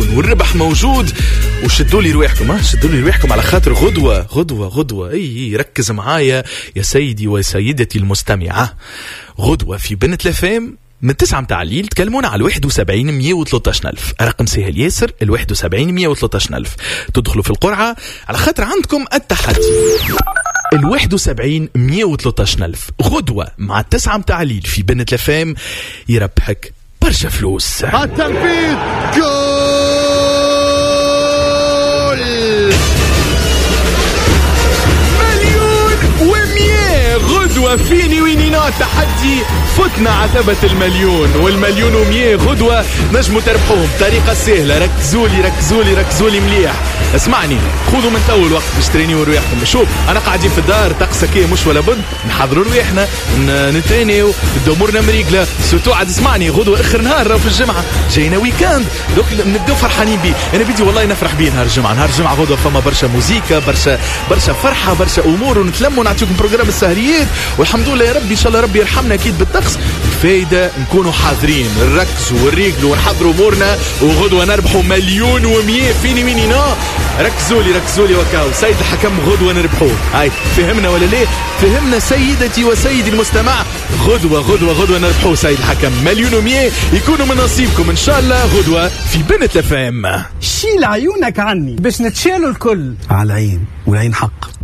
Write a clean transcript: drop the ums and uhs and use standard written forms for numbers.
والربح موجود. وشدوا لي رواحكم، شدوا لي رواحكم على خاطر غدوة. اي ركز معايا يا سيدي وسيدتي المستمعة. غدوة في بنت لفام من 9 متاع الليل تكلمونا على 71-113,000. رقم سهل ياسر 71-113,000. تدخلوا في القرعة على خاطر عندكم التحدي 71-113,000. غدوة مع 9 متاع الليل في بنت لفام يربحك برشا فلوس. التنفيذ جول. غدوة فيني وينينا تحدي فتنا عتبة المليون والمليون ومية. غدوة نجموا تربحوهم بطريقة سهلة. ركزوا لي مليح. اسمعني، خذوا من أول وقت باش ترينيو رواحكم. شوف أنا قاعدين في الدار طقسة كي مش ولا بد نحضروا رواحنا نترينيو دمورنا مريقلة سوتو. عاد اسمعني، غدوة آخر نهار في الجمعة جاينا ويكاند دوك نبداو فرحانين بيه. أنا بدي والله نفرح بيه نهار الجمعة غدوة فما برشا موزيكا برشا فرحة برشا أمور ونتلموا نعطيكم بروجرام السهريات. والحمد لله يا ربي ان شاء الله ربي يرحمنا اكيد بالطقس. الفايده نكونوا حاضرين نركزوا ونريقلوا ونحضروا امورنا وغدوه نربحوا 1,100,000 فيني وينينا. ركزوا لي وكاو سيد الحكم غدوه نربحوه. هاي فهمنا ولا ليه؟ فهمنا سيدتي وسيدي المستمع. غدوه نربحوه سيد الحكم 1,100,000 يكونوا من نصيبكم ان شاء الله. غدوه في بنت لفام. شيل عيونك عني باش نتشالوا الكل. على العين والعين حق.